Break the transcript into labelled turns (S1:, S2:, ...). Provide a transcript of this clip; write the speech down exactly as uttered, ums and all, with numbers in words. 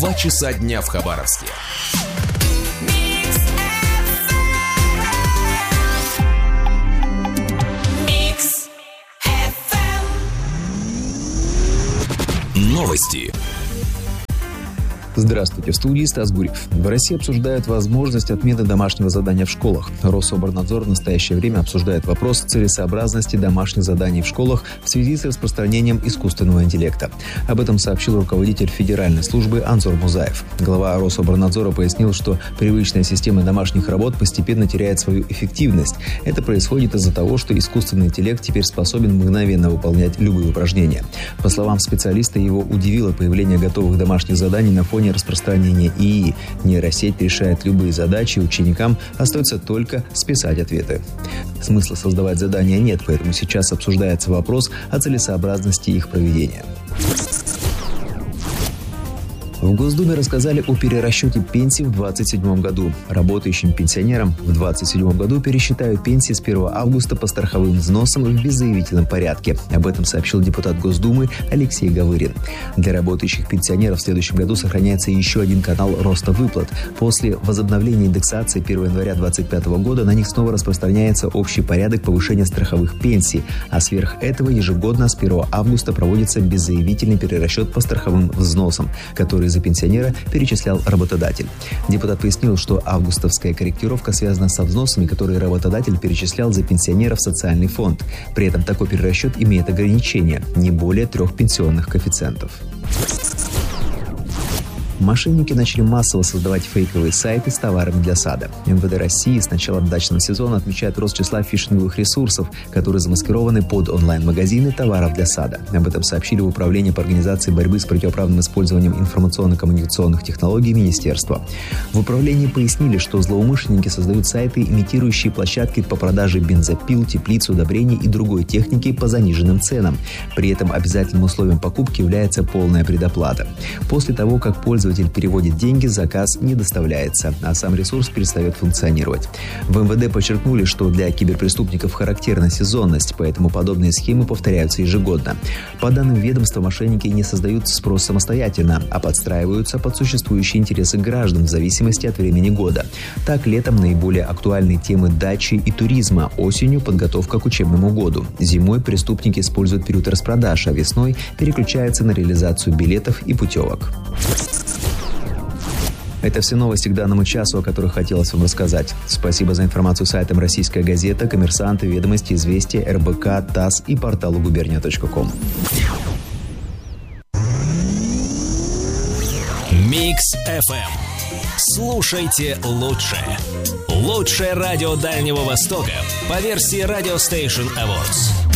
S1: Два часа дня в Хабаровске. Новости.
S2: Здравствуйте, в студии Стас Гурьев. В России обсуждают возможность отмены домашнего задания в школах. Рособорнадзор в настоящее время обсуждает вопрос целесообразности домашних заданий в школах в связи с распространением искусственного интеллекта. Об этом сообщил руководитель Федеральной службы Анзор Музаев. Глава Рособорнадзора пояснил, что привычная система домашних работ постепенно теряет свою эффективность. Это происходит из-за того, что искусственный интеллект теперь способен мгновенно выполнять любые упражнения. По словам специалиста, его удивило появление готовых домашних заданий на фоне распространения ИИ. Нейросеть решает любые задачи, ученикам остается только списать ответы. Смысла создавать задания нет, поэтому сейчас обсуждается вопрос о целесообразности их проведения. В Госдуме рассказали о перерасчете пенсий в двадцать седьмом году. Работающим пенсионерам в двадцать седьмом году пересчитают пенсии с первого августа по страховым взносам в беззаявительном порядке. Об этом сообщил депутат Госдумы Алексей Гавырин. Для работающих пенсионеров в следующем году сохраняется еще один канал роста выплат. После возобновления индексации первого января две тысячи двадцать пятого года на них снова распространяется общий порядок повышения страховых пенсий, а сверх этого ежегодно с первого августа проводится беззаявительный перерасчет по страховым взносам, который за пенсионера перечислял работодатель. Депутат пояснил, что августовская корректировка связана со взносами, которые работодатель перечислял за пенсионера в социальный фонд. При этом такой перерасчет имеет ограничения – не более трех пенсионных коэффициентов. Мошенники начали массово создавать фейковые сайты с товарами для сада. эм вэ дэ России с начала дачного сезона отмечает рост числа фишинговых ресурсов, которые замаскированы под онлайн-магазины товаров для сада. Об этом сообщили в Управлении по организации борьбы с противоправным использованием информационно-коммуникационных технологий Министерства. В управлении пояснили, что злоумышленники создают сайты, имитирующие площадки по продаже бензопил, теплиц, удобрений и другой техники по заниженным ценам. При этом обязательным условием покупки является полная предоплата. После того, как пользователь переводит деньги, заказ не доставляется, а сам ресурс перестает функционировать. В эм вэ дэ подчеркнули, что для киберпреступников характерна сезонность, поэтому подобные схемы повторяются ежегодно. По данным ведомства, мошенники не создают спрос самостоятельно, а подстраиваются под существующие интересы граждан в зависимости от времени года. Так, летом наиболее актуальны темы дачи и туризма, осенью – подготовка к учебному году. Зимой преступники используют период распродаж, а весной переключаются на реализацию билетов и путевок. Это все новости к данному часу, о которых хотелось вам рассказать. Спасибо за информацию сайтам «Российская газета», «Коммерсант», «Ведомости», «Известия», эр бэ ка, ТАСС и порталу губерния точка ком.
S1: Микс эф эм. Слушайте лучше. Лучшее радио Дальнего Востока по версии Radio Station Awards.